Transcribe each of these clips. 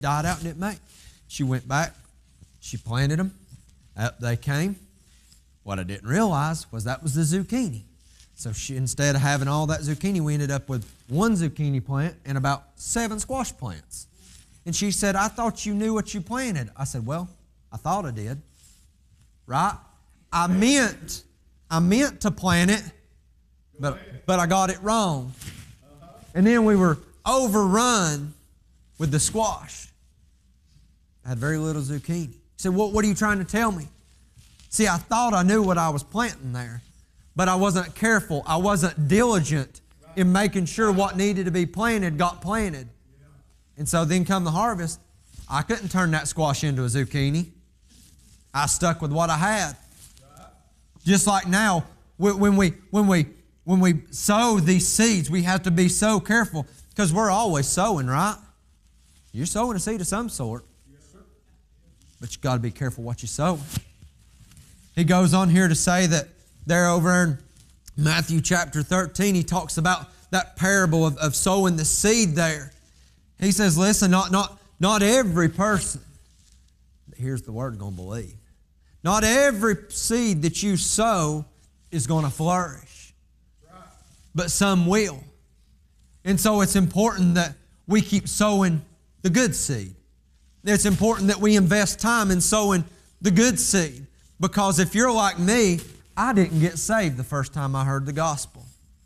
died out and didn't make. She went back. She planted them. Up they came. What I didn't realize was that was the zucchini. So instead of having all that zucchini, we ended up with one zucchini plant and about 7 squash plants. And she said, I thought you knew what you planted. I said, well, I thought I did. Right? I meant to plant it, but I got it wrong. And then we were overrun with the squash. I had very little zucchini. He said, what are you trying to tell me? See, I thought I knew what I was planting there, but I wasn't careful. I wasn't diligent in making sure what needed to be planted got planted. And so then come the harvest, I couldn't turn that squash into a zucchini. I stuck with what I had. Just like now, when we sow these seeds, we have to be so careful because we're always sowing, right? You're sowing a seed of some sort, but you've got to be careful what you sow. He goes on here to say that there over in Matthew chapter 13, he talks about that parable of sowing the seed there. He says, listen, not every person, here's the word, going to believe. Not every seed that you sow is going to flourish, but some will. And so it's important that we keep sowing the good seed. It's important that we invest time in sowing the good seed. Because if you're like me, I didn't get saved the first time I heard the gospel.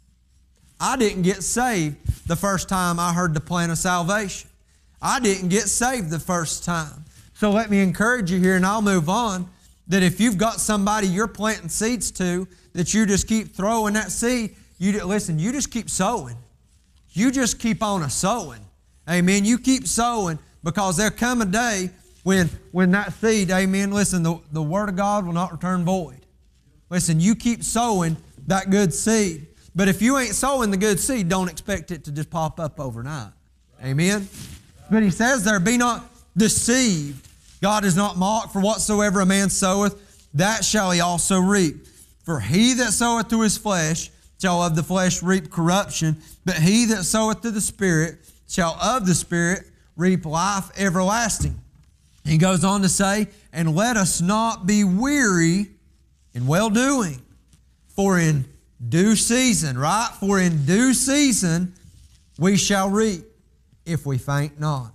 I didn't get saved the first time I heard the plan of salvation. I didn't get saved the first time. So let me encourage you here, and I'll move on, that if you've got somebody you're planting seeds to, that you just keep throwing that seed, you just keep sowing. You just keep on a-sowing. Amen. You keep sowing because there'll come a day when that seed, amen, listen, the Word of God will not return void. Listen, you keep sowing that good seed. But if you ain't sowing the good seed, don't expect it to just pop up overnight. Amen? But he says there, be not deceived. God is not mocked, for whatsoever a man soweth, that shall he also reap. For he that soweth to his flesh shall of the flesh reap corruption, but he that soweth to the Spirit shall of the Spirit reap life everlasting. He goes on to say, and let us not be weary in well-doing, for in due season, right? For in due season we shall reap if we faint not.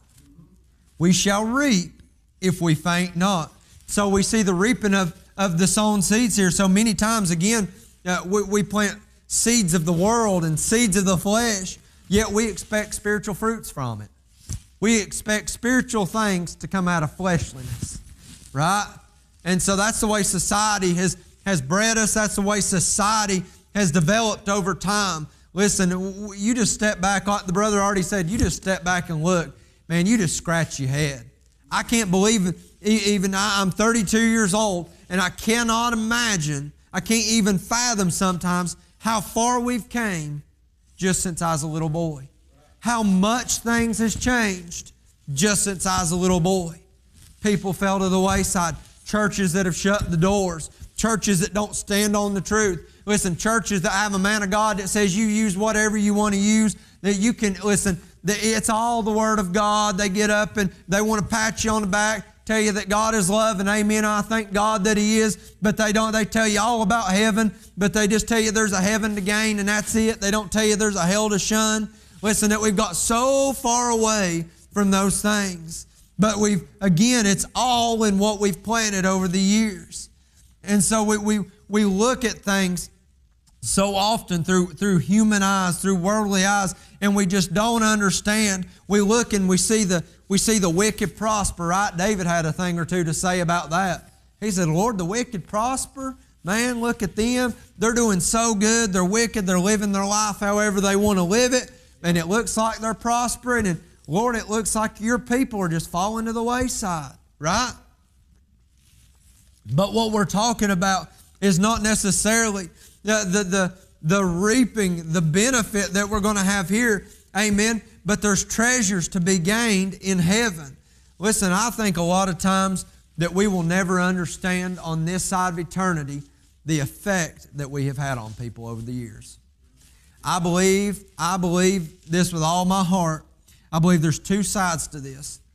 We shall reap if we faint not. So we see the reaping of the sown seeds here. So many times, again, we plant seeds of the world and seeds of the flesh, yet we expect spiritual fruits from it. We expect spiritual things to come out of fleshliness, right? And so that's the way society has bred us. That's the way society has developed over time. Listen, you just step back, like the brother already said, you just step back and look. Man, you just scratch your head. I can't believe it. Even I'm 32 years old, and I cannot imagine, I can't even fathom sometimes how far we've came just since I was a little boy. How much things has changed just since I was a little boy. People fell to the wayside. Churches that have shut the doors. Churches that don't stand on the truth. Listen, churches that have a man of God that says you use whatever you want to use. That you can, listen, it's all the Word of God. They get up and they want to pat you on the back, tell you that God is love, and amen, I thank God that He is. But they don't. They tell you all about heaven, but they just tell you there's a heaven to gain and that's it. They don't tell you there's a hell to shun. Listen, that we've got so far away from those things. But again, it's all in what we've planted over the years. And so we look at things so often through human eyes, through worldly eyes, and we just don't understand. We look and we see the wicked prosper, right? David had a thing or two to say about that. He said, Lord, the wicked prosper. Man, look at them. They're doing so good. They're wicked. They're living their life however they want to live it. And it looks like they're prospering. And Lord, it looks like your people are just falling to the wayside, right? But what we're talking about is not necessarily the reaping, the benefit that we're going to have here. Amen. But there's treasures to be gained in heaven. Listen, I think a lot of times that we will never understand on this side of eternity the effect that we have had on people over the years. I believe this with all my heart. I believe there's two sides to this.